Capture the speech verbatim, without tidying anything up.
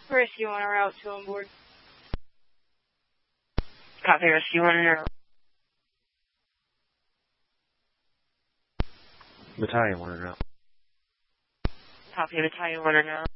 Rescue on a route to on board. Copy, rescue on a route. Battalion one and out. Copy, battalion one and out.